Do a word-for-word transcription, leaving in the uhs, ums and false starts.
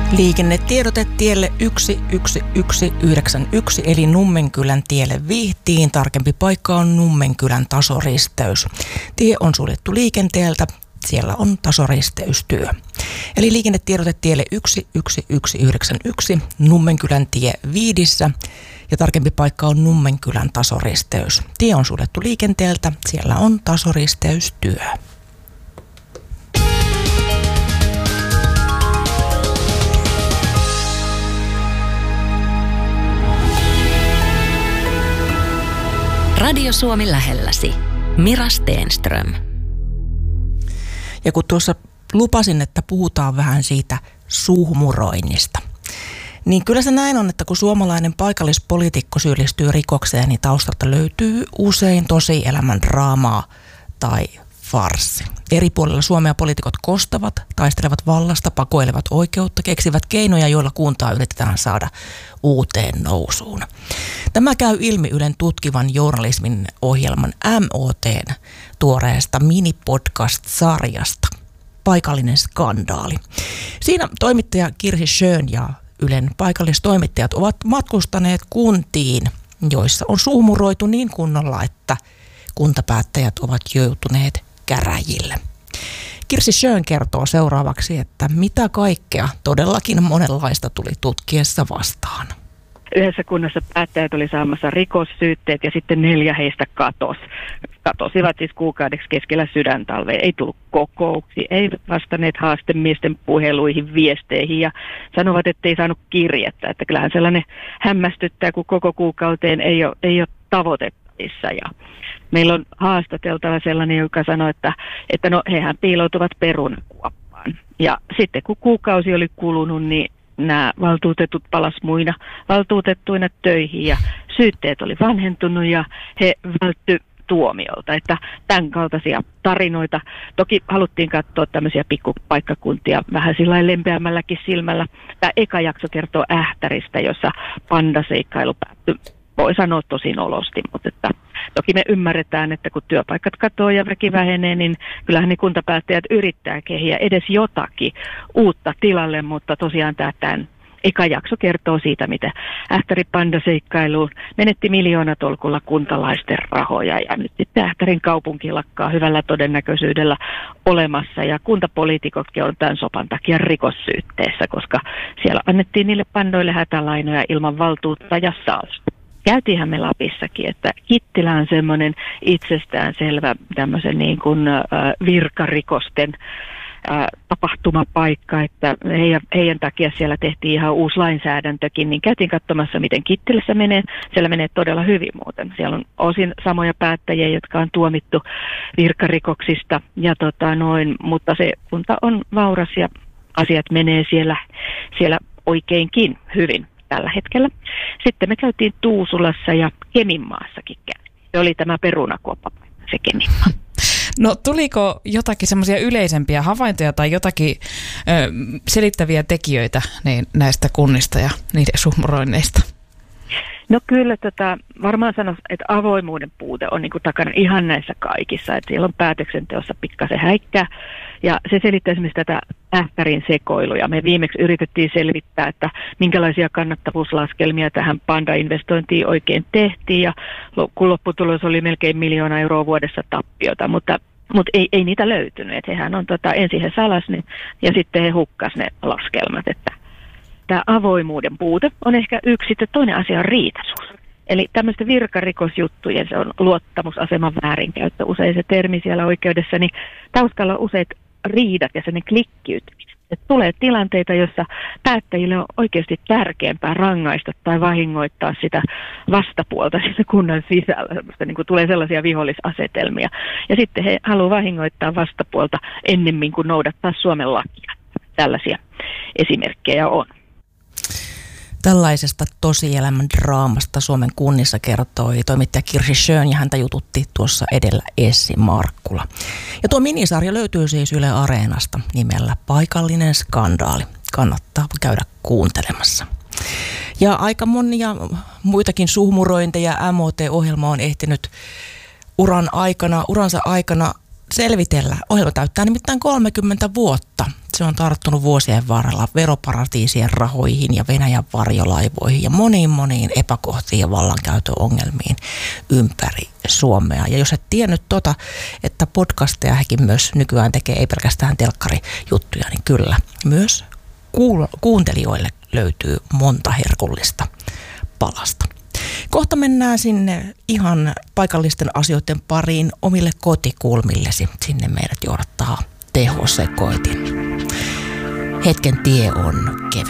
Liikennetiedote tielle yksi yksi yksi yhdeksän yksi eli Nummenkylän tielle Vihtiin. Tarkempi paikka on Nummenkylän tasoristeys. Tie on suljettu liikenteeltä. Siellä on tasoristeystyö. Eli liikennetiedote tielle yksi yksi yksi yhdeksän yksi Nummenkylän tie Viidissä. Ja tarkempi paikka on Nummenkylän tasoristeys. Tie on suljettu liikenteeltä. Siellä on tasoristeystyö. Radio Suomi lähelläsi. Mira Stenström. Ja kun tuossa lupasin, että puhutaan vähän siitä suhmuroinnista, niin kyllä se näin on, että kun suomalainen paikallispoliitikko syyllistyy rikokseen, niin taustalta löytyy usein tosielämän draamaa tai farssi. Eri puolilla Suomea poliitikot kostavat, taistelevat vallasta, pakoilevat oikeutta, keksivät keinoja, joilla kuntaa yritetään saada uuteen nousuun. Tämä käy ilmi Ylen tutkivan journalismin ohjelman M O T:n tuoreesta minipodcast-sarjasta Paikallinen skandaali. Siinä toimittaja Kirsi Schön ja Ylen paikallistoimittajat ovat matkustaneet kuntiin, joissa on suhmuroitu niin kunnolla, että kuntapäättäjät ovat joutuneet käräjille. Kirsi Schön kertoo seuraavaksi, että mitä kaikkea todellakin monenlaista tuli tutkiessa vastaan. Yhdessä kunnassa päättäjät oli saamassa rikossyytteet ja sitten neljä heistä katos. Katosivat siis kuukaudeksi keskellä sydäntalvea. Ei tullut kokouksi, ei vastanneet haastemiesten puheluihin, viesteihin ja sanovat, että ei saanut kirjettä. Että kyllähän sellainen hämmästyttää, kun koko kuukauteen ei ole, ei ole tavoitettavissa. Ja meillä on haastateltava sellainen, joka sanoi, että, että no hehän piiloutuvat perunakuoppaan. Ja sitten kun kuukausi oli kulunut, niin nämä valtuutetut palas muina valtuutettuina töihin ja syytteet oli vanhentunut ja he vältty tuomiolta. Että tämän kaltaisia tarinoita. Toki haluttiin katsoa tämmöisiä pikkupaikkakuntia vähän sillä lempeämmälläkin silmällä. Tämä eka jakso kertoo Ähtäristä, jossa pandaseikkailu päättyi. Voi sanoa tosi olosti, mutta että toki me ymmärretään, että kun työpaikat katoaa ja väki vähenee, niin kyllähän ne kuntapäättäjät yrittää kehiä edes jotakin uutta tilalle, mutta tosiaan tämä tämän eka jakso kertoo siitä, miten Ähtärin pandaseikkailuun menetti miljoonatolkulla kuntalaisten rahoja ja nyt sitten Ähtärin kaupunki lakkaa hyvällä todennäköisyydellä olemassa ja kuntapoliitikotkin on tämän sopan takia rikossyytteessä, koska siellä annettiin niille pandoille hätälainoja ilman valtuutta ja salsta. Käytiinhän me Lapissakin, että Kittilä on semmoinen itsestäänselvä tämmöisen niin kuin äh, virkarikosten äh, tapahtumapaikka, että heidän, heidän takia siellä tehtiin ihan uusi lainsäädäntökin, niin käytiin katsomassa, miten Kittilässä menee. Siellä menee todella hyvin muuten. Siellä on osin samoja päättäjiä, jotka on tuomittu virkarikoksista, ja tota noin, mutta se kunta on vauras ja asiat menee siellä, siellä oikeinkin hyvin tällä hetkellä. Sitten me käytiin Tuusulassa ja Keminmaassakin käytiin. Se oli tämä perunakuoppapaikka, se Keminmaa. No tuliko jotakin semmoisia yleisempiä havaintoja tai jotakin ö, selittäviä tekijöitä niin näistä kunnista ja niiden suhmuroinneista? No kyllä tota, varmaan sanoisi, että avoimuuden puute on niin kuin takana ihan näissä kaikissa. Että siellä on päätöksenteossa pikkasen häikkää. Ja se selittää esimerkiksi tätä Ähtärin sekoiluja. Me viimeksi yritettiin selvittää, että minkälaisia kannattavuuslaskelmia tähän Panda-investointiin oikein tehtiin. Ja kun lopputulos oli melkein miljoona euroa vuodessa tappiota, mutta, mutta ei, ei niitä löytynyt. Että hehän on tota, ensin he salas ne ja sitten he hukkas ne laskelmat. Että tämä avoimuuden puute on ehkä yksi. Sitten toinen asia on riitaisuus. Eli tämmöisten virkarikosjuttujen, se on luottamusaseman väärinkäyttö, usein se termi siellä oikeudessa, niin taustalla on useat riidat ja sellainen klikkiytyminen. Että tulee tilanteita, jossa päättäjille on oikeasti tärkeämpää rangaista tai vahingoittaa sitä vastapuolta siinä kunnan sisällä. Niin kuin tulee sellaisia vihollisasetelmia. Ja sitten he haluavat vahingoittaa vastapuolta ennemmin kuin noudattaa Suomen lakia. Tällaisia esimerkkejä on. Tällaisesta tosielämän draamasta Suomen kunnissa kertoi toimittaja Kirsi Schön ja häntä jututti tuossa edellä Essi Markkula. Ja tuo minisarja löytyy siis Yle Areenasta nimellä Paikallinen skandaali. Kannattaa käydä kuuntelemassa. Ja aika monia muitakin suhmurointeja M O T-ohjelma on ehtinyt uran aikana, uransa aikana selvitellä. Ohjelma täyttää nimittäin kolmekymmentä vuotta. Se on tarttunut vuosien varrella veroparatiisien rahoihin ja Venäjän varjolaivoihin ja moniin moniin epäkohtiin ja vallankäytöongelmiin ympäri Suomea. Ja jos et tiennyt tota, että podcasteja hekin myös nykyään tekee, ei pelkästään telkkarijuttuja, niin kyllä myös kuul- kuuntelijoille löytyy monta herkullista palasta. Kohta mennään sinne ihan paikallisten asioiden pariin omille kotikulmillesi. Sinne meidät johdattaa tehosekoitin. Hetken tie on kevyt.